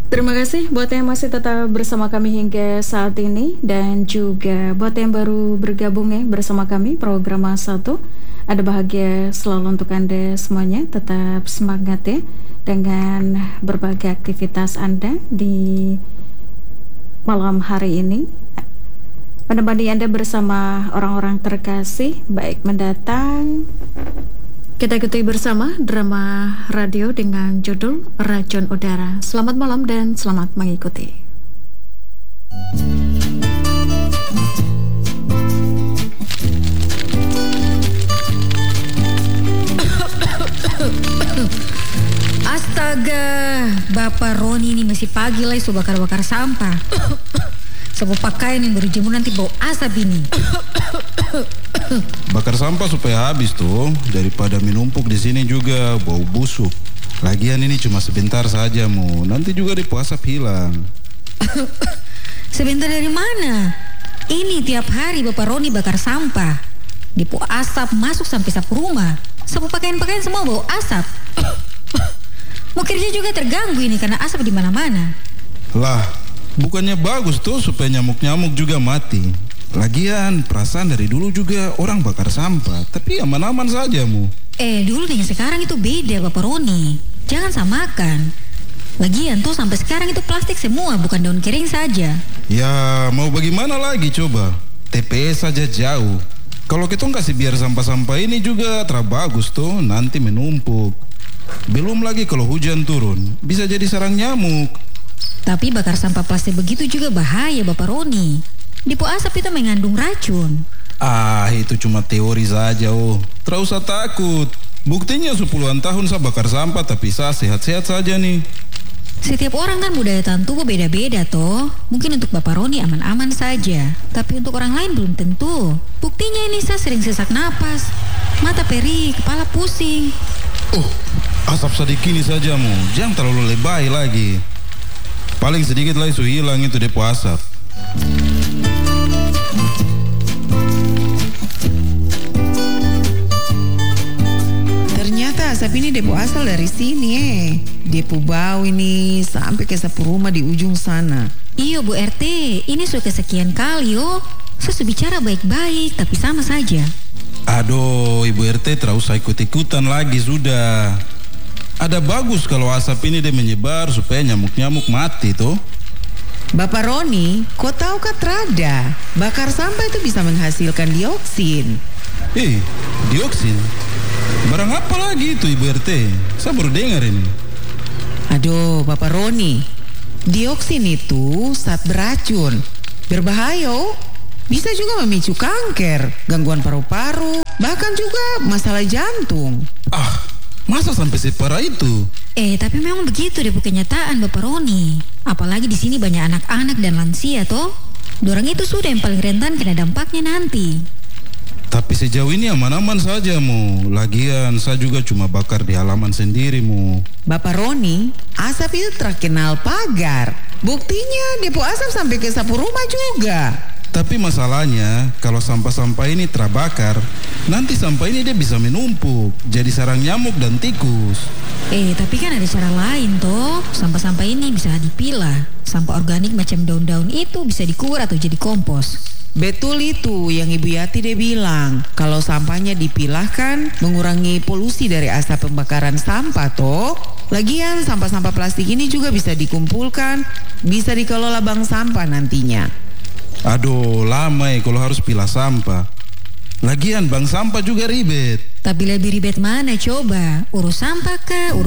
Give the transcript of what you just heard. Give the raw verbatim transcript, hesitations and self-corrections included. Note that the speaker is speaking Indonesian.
Terima kasih buat yang masih tetap bersama kami hingga saat ini, dan juga buat yang baru bergabung ya bersama kami program satu. Ada bahagia selalu untuk Anda semuanya. Tetap semangat ya dengan berbagai aktivitas Anda di malam hari ini. Menemani Anda bersama orang-orang terkasih, baik mendatang. Kita ikuti bersama drama radio dengan judul Racun Udara. Selamat malam dan selamat mengikuti. Astaga, Bapak Roni ini masih pagi lah, so bakar-bakar sampah. Sebuah pakaian yang baru jemur nanti bau asap ini. Bakar sampah supaya habis tuh, daripada menumpuk di sini juga bau busuk. Lagian ini cuma sebentar saja mu, nanti juga depo asap hilang. Sebentar dari mana? Ini tiap hari Bapak Roni bakar sampah. Depo asap masuk sampai sapu rumah. Sapu pakaian-pakaian semua bau asap. Mau kerja juga terganggu ini karena asap di mana-mana. Lah, bukannya bagus tuh supaya nyamuk-nyamuk juga mati. Lagian perasaan dari dulu juga orang bakar sampah, tapi aman-aman saja mu. Eh, dulu dengan sekarang itu beda Bapak Roni. Jangan samakan. Lagian tuh sampai sekarang itu plastik semua, bukan daun kering saja. Ya, mau bagaimana lagi coba? T P S saja jauh. Kalau kita kasih biar sampah-sampah ini juga terbagus tuh, nanti menumpuk. Belum lagi kalau hujan turun, bisa jadi sarang nyamuk. Tapi bakar sampah plastik begitu juga bahaya Bapak Roni. Depo asap itu mengandung racun. Ah, itu cuma teori saja oh. Tidak usah takut. Buktinya sepuluhan tahun saya bakar sampah tapi saya sehat-sehat saja nih. Setiap orang kan budaya tahan tubuh beda-beda toh. Mungkin untuk Bapak Roni aman-aman saja, tapi untuk orang lain belum tentu. Buktinya ini saya sering sesak napas, mata perih, kepala pusing. Oh, asap sedikit ini saja mu. Jangan terlalu lebay lagi. Paling sedikit lagi su hilang itu depo asap. Ternyata asap ini depo asal dari sini eh. Depo bau ini sampai ke sapu rumah di ujung sana. Iya Bu R T, ini sudah kesekian kali oh. Saya sudah bicara baik-baik tapi sama saja. Aduh, Ibu R T tidak usah ikut-ikutan lagi sudah. Ada bagus kalau asap ini dia menyebar supaya nyamuk-nyamuk mati tuh. Bapak Roni, kau tahu kah terada? Bakar sampah itu bisa menghasilkan dioksin. Eh, dioksin? Barang apa lagi itu Ibu R T? Saya baru dengar ini. Aduh, Bapak Roni, dioksin itu zat beracun, berbahaya. Bisa juga memicu kanker, gangguan paru-paru, bahkan juga masalah jantung. Ah, masa sampai separah itu? Eh, tapi memang begitu deh kenyataan Bapak Roni. Apalagi di sini banyak anak-anak dan lansia toh. Dorang itu sudah yang paling rentan kena dampaknya nanti. Tapi sejauh ini aman-aman saja mu. Lagian saya juga cuma bakar di halaman sendiri mu. Bapak Roni, asap itu terkenal pagar. Buktinya depo asap sampai ke sapu rumah juga. Tapi masalahnya kalau sampah-sampah ini terbakar, nanti sampah ini dia bisa menumpuk, jadi sarang nyamuk dan tikus. Eh, tapi kan ada cara lain toh. Sampah-sampah ini bisa dipilah. Sampah organik macam daun-daun itu bisa dikur atau jadi kompos. Betul itu yang Ibu Yati dia bilang. Kalau sampahnya dipilahkan, mengurangi polusi dari asap pembakaran sampah toh. Lagian sampah-sampah plastik ini juga bisa dikumpulkan, bisa dikelola bank sampah nantinya. Aduh, lama ya kalau harus pilah sampah. Lagian bank sampah juga ribet. Tapi lebih ribet mana coba? Urus sampah kah? Urus